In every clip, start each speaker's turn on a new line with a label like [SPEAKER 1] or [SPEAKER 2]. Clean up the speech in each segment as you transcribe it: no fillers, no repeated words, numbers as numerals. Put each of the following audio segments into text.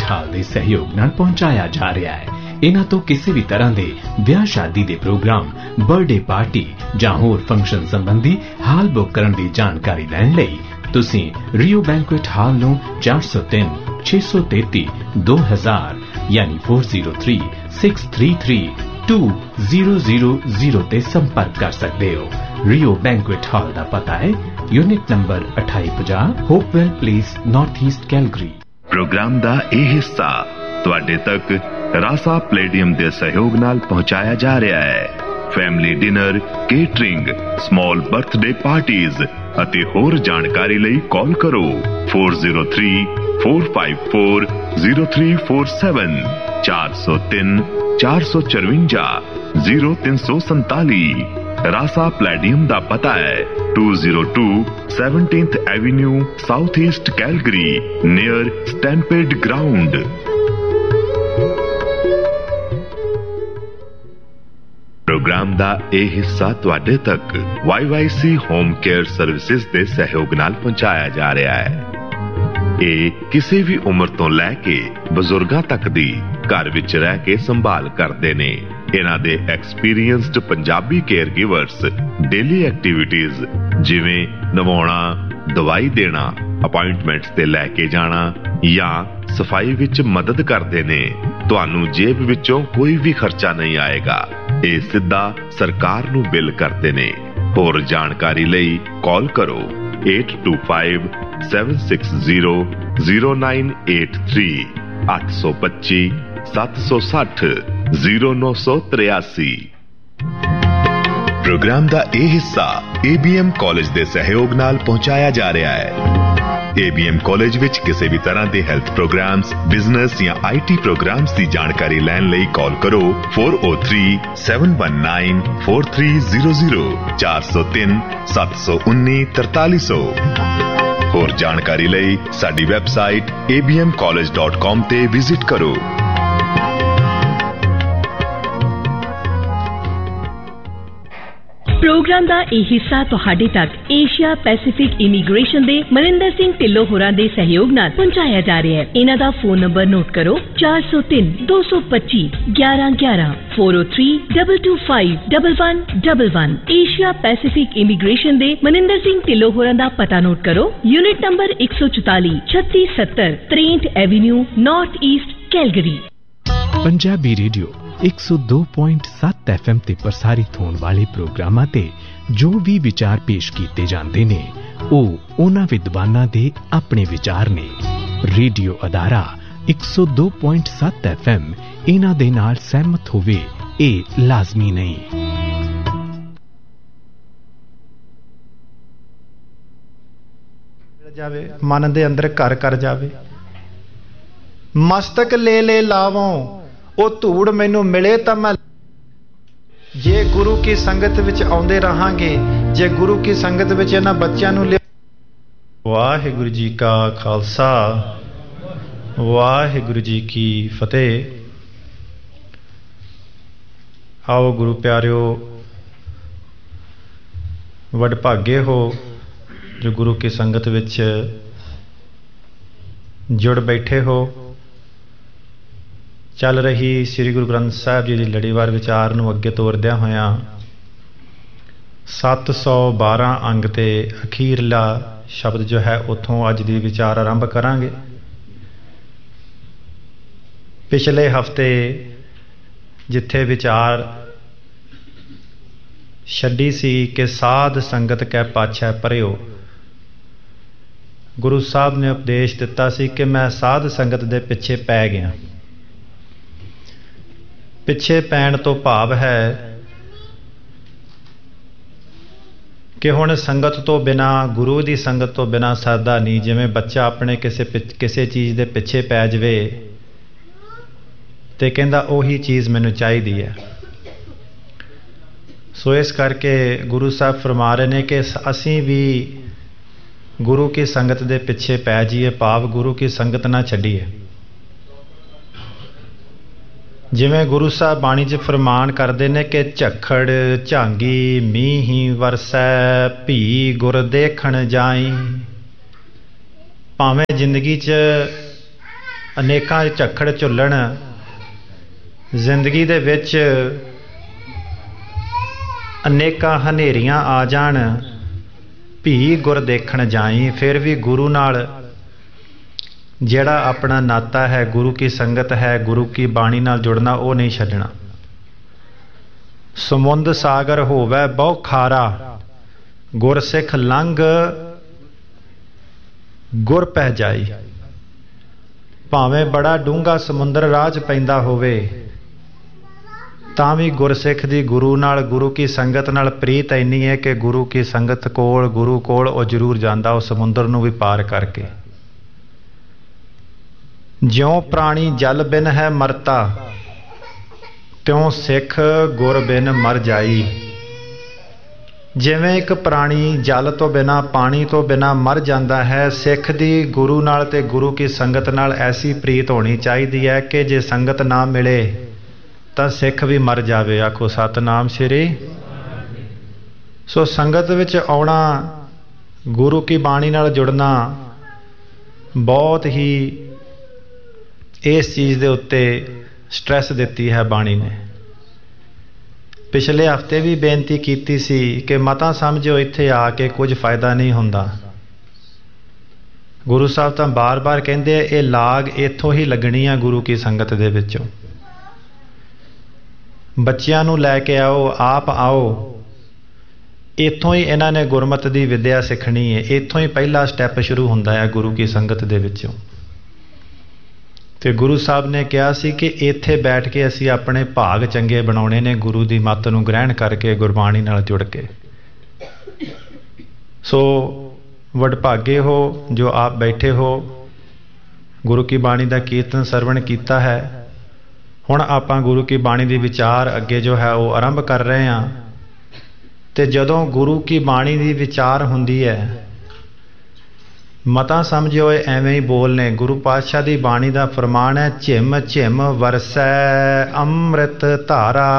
[SPEAKER 1] हाल दे सहयोग नाल पहुंचाया जा रहा है। इन्हां तो किसी भी तरह दे ब्याह शादी दे प्रोग्राम, बर्थडे पार्टी जां होर फंक्शन संबंधी हाल बुक करन दी जानकारी लैण लई तुसीं रियो बैंकुएट हाल नूं 403 633 2000 यानी 403-633-2000 ते संपर्क कर सकते हो। रियो बैंकुएट हॉल दा पता है unit number 2850 Hopewell place north east Calgary.
[SPEAKER 2] Programme दा ए हिस्सा तुहाडे तक रासा प्लेडियम दे सहयोग नाल पहुंचाया जा रहा है। Family dinner, catering, small birthday parties ਅਤੇ ਹੋਰ ਜਾਣਕਾਰੀ ਲਈ ਕਾਲ ਕਰੋ 4034540347 403-454-0347। रासा प्लेडियम ਦਾ ਪਤਾ ਹੈ 202 17th Avenue South East Calgary near Stampede Ground। Programme ਦਾ ਇਹ ਹਿੱਸਾ ਤੁਹਾਡੇ ਤੱਕ YYC ਹੋਮ ਕੇਅਰ ਸਰਵਿਸਿਜ਼ ਦੇ ਸਹਿਯੋਗ ਨਾਲ ਪਹੁੰਚਾਇਆ ਜਾ ਰਿਹਾ ਹੈ। ਇਹ ਕਿਸੇ ਵੀ ਉਮਰ ਤੋਂ ਲੈ ਕੇ ਬਜ਼ੁਰਗਾਂ ਤੱਕ ਦੀ ਘਰ ਵਿੱਚ ਰਹਿ ਕੇ ਸੰਭਾਲ ਕਰਦੇ ਨੇ। ਇਹਨਾਂ ਦੇ experienced Punjabi care ਗਿਵਰਸ daily activities ਜਿਵੇਂ ਨਵਾਉਣਾ, ਦਵਾਈ ਦੇਣਾ, ਅਪਾਇੰਟਮੈਂਟਸ ਤੇ ਲੈ ਕੇ ਜਾਣਾ ਜਾਂ ਸਫਾਈ ਵਿੱਚ ਮਦਦ ਕਰਦੇ ਨੇ। ਤੁਹਾਨੂੰ ਜੇਬ ਵਿੱਚੋਂ ਕੋਈ ਵੀ ਖਰਚਾ ਨਹੀਂ ਆਏਗਾ। ਇਹ ਸਿੱਧਾ ਸਰਕਾਰ ਨੂੰ ਬਿੱਲ ਕਰਦੇ ਨੇ। ਹੋਰ ਜਾਣਕਾਰੀ ਲਈ ਕਾਲ ਕਰੋ 8257600983 825 760 0983। प्रोग्राम ਦਾ ਇਹ ਹਿੱਸਾ ABM ਕਾਲਜ ਦੇ ਸਹਿਯੋਗ ਨਾਲ ਪਹੁੰਚਾਇਆ ਜਾ ਰਿਹਾ ਹੈ। ABM ਕਾਲਜ ਵਿੱਚ ਕਿਸੇ ਵੀ ਤਰ੍ਹਾਂ ਦੇ ਹੈਲਥ ਪ੍ਰੋਗਰਾਮਸ, ਬਿਜ਼ਨਸ ਜਾਂ IT ਪ੍ਰੋਗਰਾਮਸ ਦੀ ਜਾਣਕਾਰੀ ਲੈਣ ਲਈ ਕਾਲ ਕਰੋ 4037194300 403-719-4300। ਹੋਰ ਜਾਣਕਾਰੀ ਲਈ ਸਾਡੀ ਵੈਬਸਾਈਟ abmcollege.com ਤੇ ਵਿਜ਼ਿਟ ਕਰੋ।
[SPEAKER 3] प्रोग्राम ਦਾ ਇਹ ਹਿੱਸਾ ਤੁਹਾਡੇ ਤੱਕ ਏਸ਼ੀਆ ਪੈਸੀਫਿਕ ਇਮੀਗ੍ਰੇਸ਼ਨ ਦੇ ਮਨਿੰਦਰ ਸਿੰਘ ਢਿੱਲੋਂ ਹੋਰਾਂ ਦੇ ਸਹਿਯੋਗ ਨਾਲ ਪਹੁੰਚਾਇਆ ਜਾ ਰਿਹਾ ਹੈ। ਇਹਨਾਂ ਦਾ ਫੋਨ ਨੰਬਰ ਨੋਟ ਕਰੋ 403-225-1111 403-225-1111। ਏਸ਼ੀਆ ਪੈਸੀਫਿਕ ਇਮੀਗ੍ਰੇਸ਼ਨ ਦੇ ਮਨਿੰਦਰ ਸਿੰਘ ਢਿੱਲੋਂ ਹੋਰਾਂ ਦਾ ਪਤਾ ਨੋਟ ਕਰੋ unit number 144 3670 63 avenue north East Calgary.
[SPEAKER 1] Punjabi radio 102.7 FM ਤੇ ਪ੍ਰਸਾਰਿਤ ਹੋਣ ਵਾਲੇ ਪ੍ਰੋਗਰਾਮਾਂ ਤੇ ਜੋ ਵੀ ਵਿਚਾਰ ਪੇਸ਼ ਕੀਤੇ ਜਾਂਦੇ ਨੇ ਉਹ ਉਹਨਾਂ ਵਿਦਵਾਨਾਂ ਦੇ ਆਪਣੇ ਵਿਚਾਰ ਨੇ। ਰੇਡੀਓ ਅਦਾਰਾ 102.7 FM ਇਹਨਾਂ ਦੇ ਨਾਲ ਸਹਿਮਤ ਹੋਵੇ ਇਹ ਲਾਜ਼ਮੀ ਨਹੀਂ।
[SPEAKER 4] ਜਾਵੇ ਮਨ ਦੇ ਅੰਦਰ ਘਰ ਕਰ ਜਾਵੇ ਮਸਤਕ ਲੈ ਲੈ ਲਾਵੋਂ ਉਹ ਧੂੜ ਮੈਨੂੰ ਮਿਲੇ ਤਾਂ ਮੈਂ ਜੇ ਗੁਰੂ ਕੀ ਸੰਗਤ ਵਿੱਚ ਆਉਂਦੇ ਰਹਾਂਗੇ ਜੇ ਗੁਰੂ ਕੀ ਸੰਗਤ ਵਿੱਚ ਇਹਨਾਂ ਬੱਚਿਆਂ ਨੂੰ ਵਾਹਿਗੁਰੂ ਜੀ ਕਾ ਖਾਲਸਾ ਵਾਹਿਗੁਰੂ ਜੀ ਕੀ ਫਤਿਹ। ਆਓ ਗੁਰੂ ਪਿਆਰਿਓ ਵਡਭਾਗੇ ਹੋ ਜੋ ਗੁਰੂ ਕੀ ਸੰਗਤ ਵਿੱਚ ਜੁੜ ਬੈਠੇ ਹੋ। ਚੱਲ ਰਹੀ ਸ੍ਰੀ ਗੁਰੂ ਗ੍ਰੰਥ ਸਾਹਿਬ ਜੀ ਦੀ ਲੜੀਵਾਰ ਵਿਚਾਰ ਨੂੰ ਅੱਗੇ ਤੋਰਦਿਆਂ ਹੋਇਆਂ 712 ਅੰਗ ਤੇ ਅਖੀਰਲਾ ਸ਼ਬਦ ਜੋ ਹੈ ਉੱਥੋਂ ਅੱਜ ਦੀ ਵਿਚਾਰ ਆਰੰਭ ਕਰਾਂਗੇ। ਪਿਛਲੇ ਹਫ਼ਤੇ ਜਿੱਥੇ ਵਿਚਾਰ ਛੱਡੀ ਸੀ ਕਿ ਸਾਧ ਸੰਗਤ ਕੈ ਪਾਛੈ ਪਰਿਓ, ਗੁਰੂ ਸਾਹਿਬ ਨੇ ਉਪਦੇਸ਼ ਦਿੱਤਾ ਸੀ ਕਿ ਮੈਂ ਸਾਧ ਸੰਗਤ ਦੇ ਪਿੱਛੇ ਪੈ ਗਿਆ। ਪਿੱਛੇ ਪੈਣ ਤੋਂ ਭਾਵ ਹੈ ਕਿ ਹੁਣ ਸੰਗਤ ਤੋਂ ਬਿਨਾਂ, ਗੁਰੂ ਦੀ ਸੰਗਤ ਤੋਂ ਬਿਨਾਂ ਸਰਦਾ ਨਹੀਂ। ਜਿਵੇਂ ਬੱਚਾ ਆਪਣੇ ਕਿਸੇ ਚੀਜ਼ ਦੇ ਪਿੱਛੇ ਪੈ ਜਾਵੇ ਤੇ ਕਹਿੰਦਾ ਉਹੀ ਚੀਜ਼ ਮੈਨੂੰ ਚਾਹੀਦੀ ਹੈ। ਸੋ ਇਸ ਕਰਕੇ ਗੁਰੂ ਸਾਹਿਬ ਫਰਮਾ ਰਹੇ ਨੇ ਕਿ ਅਸੀਂ ਵੀ ਗੁਰੂ ਕੀ ਸੰਗਤ ਦੇ ਪਿੱਛੇ ਪੈ ਜਾਈਏ, ਭਾਵ ਗੁਰੂ ਕੀ ਸੰਗਤ ਨਾ ਛੱਡੀਏ। ਜਿਵੇਂ ਗੁਰੂ ਸਾਹਿਬ ਬਾਣੀ 'ਚ ਫਰਮਾਨ ਕਰਦੇ ਨੇ ਕਿ ਝੱਖੜ ਝਾਂਗੀ ਮੀਂਹ ਵਰਸੈ ਭੀ ਗੁਰ ਦੇਖਣ ਜਾਈ। ਭਾਵੇਂ ਜ਼ਿੰਦਗੀ 'ਚ ਅਨੇਕਾਂ ਝੱਖੜ ਝੁੱਲਣ ਜ਼ਿੰਦਗੀ ਦੇ ਵਿੱਚ, ਅਨੇਕਾਂ ਹਨੇਰੀਆਂ ਆ ਜਾਣ, ਭੀ ਗੁਰ ਦੇਖਣ ਜਾਈ, ਫਿਰ ਵੀ ਗੁਰੂ ਨਾਲ ਜਿਹੜਾ ਆਪਣਾ ਨਾਤਾ ਹੈ, ਗੁਰੂ ਕੀ ਸੰਗਤ ਹੈ, ਗੁਰੂ ਕੀ ਬਾਣੀ ਨਾਲ ਜੁੜਨਾ, ਉਹ ਨਹੀਂ ਛੱਡਣਾ। ਸਮੁੰਦ ਸਾਗਰ ਹੋਵੇ ਬਹੁ ਖਾਰਾ, ਗੁਰਸਿੱਖ ਲੰਘ ਗੁਰ ਪੈ ਜਾਈ। ਭਾਵੇਂ ਬੜਾ ਡੂੰਘਾ ਸਮੁੰਦਰ ਰਾਹ 'ਚ ਪੈਂਦਾ ਹੋਵੇ, ਤਾਂ ਵੀ ਗੁਰਸਿੱਖ ਦੀ ਗੁਰੂ ਨਾਲ, ਗੁਰੂ ਕੀ ਸੰਗਤ ਨਾਲ ਪ੍ਰੀਤ ਇੰਨੀ ਹੈ ਕਿ ਗੁਰੂ ਕੀ ਸੰਗਤ ਕੋਲ, ਗੁਰੂ ਕੋਲ ਉਹ ਜ਼ਰੂਰ ਜਾਂਦਾ, ਉਹ ਸਮੁੰਦਰ ਨੂੰ ਵੀ ਪਾਰ ਕਰਕੇ। ਜਿਉਂ ਪ੍ਰਾਣੀ ਜਲ ਬਿਨ ਹੈ ਮਰਤਾ, ਤਿਉਂ ਸਿੱਖ ਗੁਰ ਬਿਨ ਮਰ ਜਾਈ। ਜਿਵੇਂ ਇੱਕ ਪ੍ਰਾਣੀ ਜਲ ਤੋਂ ਬਿਨਾਂ, ਪਾਣੀ ਤੋਂ ਬਿਨਾਂ ਮਰ ਜਾਂਦਾ ਹੈ, ਸਿੱਖ ਦੀ ਗੁਰੂ ਨਾਲ ਤੇ ਗੁਰੂ ਕੀ ਸੰਗਤ ਨਾਲ ਐਸੀ ਪ੍ਰੀਤ ਹੋਣੀ ਚਾਹੀਦੀ ਹੈ ਕਿ ਜੇ ਸੰਗਤ ਨਾ ਮਿਲੇ ਤਾਂ ਸਿੱਖ ਵੀ ਮਰ ਜਾਵੇ। ਆਖੋ ਸਤਿਨਾਮ ਸ੍ਰੀ। ਸੋ ਸੰਗਤ ਵਿੱਚ ਆਉਣਾ, ਗੁਰੂ ਕੀ ਬਾਣੀ ਨਾਲ ਜੁੜਨਾ, ਬਹੁਤ ਹੀ ਇਸ ਚੀਜ਼ ਦੇ ਉੱਤੇ ਸਟ੍ਰੈਸ ਦਿੱਤੀ ਹੈ ਬਾਣੀ ਨੇ। ਪਿਛਲੇ ਹਫ਼ਤੇ ਵੀ ਬੇਨਤੀ ਕੀਤੀ ਸੀ ਕਿ ਮਤਾਂ ਸਮਝੋ ਇੱਥੇ ਆ ਕੇ ਕੁਝ ਫਾਇਦਾ ਨਹੀਂ ਹੁੰਦਾ। ਗੁਰੂ ਸਾਹਿਬ ਤਾਂ ਬਾਰ-ਬਾਰ ਕਹਿੰਦੇ ਇਹ ਲਾਗ ਇੱਥੋਂ ਹੀ ਲੱਗਣੀ ਆ, ਗੁਰੂ ਕੀ ਸੰਗਤ ਦੇ ਵਿੱਚੋਂ। ਬੱਚਿਆਂ ਨੂੰ ਲੈ ਕੇ ਆਓ, ਆਪ ਆਓ, ਇੱਥੋਂ ਹੀ ਇਹਨਾਂ ਨੇ ਗੁਰਮਤਿ ਦੀ ਵਿੱਦਿਆ ਸਿੱਖਣੀ ਹੈ। ਇੱਥੋਂ ਹੀ ਪਹਿਲਾ ਸਟੈਪ ਸ਼ੁਰੂ ਹੁੰਦਾ ਹੈ ਗੁਰੂ ਕੀ ਸੰਗਤ ਦੇ ਵਿੱਚੋਂ। ਤੇ ਗੁਰੂ ਸਾਹਿਬ ਨੇ ਕਿਹਾ ਸੀ ਕਿ ਇੱਥੇ ਬੈਠ ਕੇ ਅਸੀਂ ਆਪਣੇ ਭਾਗ ਚੰਗੇ ਬਣਾਉਣੇ ਨੇ, ਗੁਰੂ ਦੀ ਮੱਤ ਨੂੰ ਗ੍ਰਹਿਣ ਕਰਕੇ, ਗੁਰਬਾਣੀ ਨਾਲ ਜੁੜ ਕੇ। ਸੋ ਵਡਭਾਗੇ ਹੋ ਜੋ ਆਪ ਬੈਠੇ ਹੋ, ਗੁਰੂ ਕੀ ਬਾਣੀ ਦਾ ਕੀਰਤਨ ਸਰਵਣ ਕੀਤਾ ਹੈ। ਹੁਣ ਆਪਾਂ ਗੁਰੂ ਕੀ ਬਾਣੀ ਦੀ ਵਿਚਾਰ ਅੱਗੇ ਜੋ ਹੈ ਉਹ ਆਰੰਭ ਕਰ ਰਹੇ ਹਾਂ। ਤੇ ਜਦੋਂ ਗੁਰੂ ਕੀ ਬਾਣੀ ਦੀ ਵਿਚਾਰ ਹੁੰਦੀ ਹੈ, ਮਤਾਂ ਸਮਝਿਓ ਐਵੇਂ ਹੀ ਬੋਲਨੇ। ਗੁਰੂ ਪਾਤਸ਼ਾਹ ਦੀ ਬਾਣੀ ਦਾ ਫਰਮਾਨ ਹੈ, ਝਿਮ ਝਿਮ ਵਰਸੈ ਅੰਮ੍ਰਿਤ ਧਾਰਾ।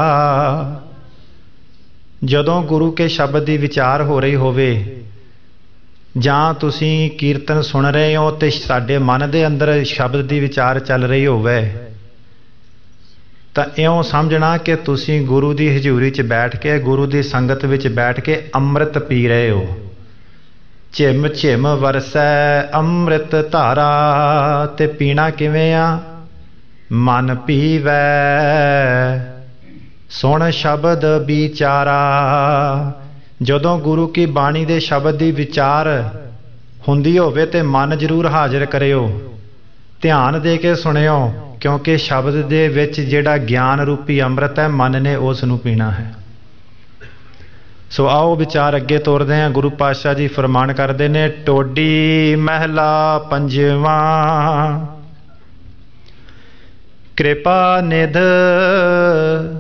[SPEAKER 4] ਜਦੋਂ ਗੁਰੂ ਕੇ ਸ਼ਬਦ ਦੀ ਵਿਚਾਰ ਹੋ ਰਹੀ ਹੋਵੇ, ਜਾਂ ਤੁਸੀਂ ਕੀਰਤਨ ਸੁਣ ਰਹੇ ਹੋ ਤੇ ਸਾਡੇ ਮਨ ਦੇ ਅੰਦਰ ਸ਼ਬਦ ਦੀ ਵਿਚਾਰ ਚੱਲ ਰਹੀ ਹੋਵੇ, ਤਾਂ ਇਉਂ ਸਮਝਣਾ ਕਿ ਤੁਸੀਂ ਗੁਰੂ ਦੀ ਹਜ਼ੂਰੀ 'ਚ ਬੈਠ ਕੇ, ਗੁਰੂ ਦੀ ਸੰਗਤ ਵਿੱਚ ਬੈਠ ਕੇ ਅੰਮ੍ਰਿਤ ਪੀ ਰਹੇ ਹੋ। ਝਿਮ ਝਿਮ ਵਰਸੈ ਅੰਮ੍ਰਿਤ ਧਾਰਾ। ਤੇ ਪੀਣਾ ਕਿਵੇਂ ਆ? ਮਨ ਪੀਵੈ ਸੁਣ ਸ਼ਬਦ ਵਿਚਾਰਾ। ਜਦੋਂ ਗੁਰੂ ਕੀ ਬਾਣੀ ਦੇ ਸ਼ਬਦ ਦੀ ਵਿਚਾਰ ਹੁੰਦੀ ਹੋਵੇ ਤੇ ਮਨ ਜ਼ਰੂਰ ਹਾਜ਼ਰ ਕਰਿਓ, ਧਿਆਨ ਦੇ ਕੇ ਸੁਣਿਓ, ਕਿਉਂਕਿ ਸ਼ਬਦ ਦੇ ਵਿੱਚ ਜਿਹੜਾ ਗਿਆਨ ਰੂਪੀ ਅੰਮ੍ਰਿਤ ਹੈ, ਮਨ ਨੇ ਉਸ ਨੂੰ ਪੀਣਾ ਹੈ। ਸੋ ਆਓ ਵਿਚਾਰ ਅੱਗੇ ਤੋਰਦੇ ਹਾਂ। ਗੁਰੂ ਪਾਤਸ਼ਾਹ ਜੀ ਫਰਮਾਨ ਕਰਦੇ ਨੇ, ਟੋਡੀ ਮਹਿਲਾ ਪੰਜਵਾਂ। ਕਿਰਪਾ ਨਿਧ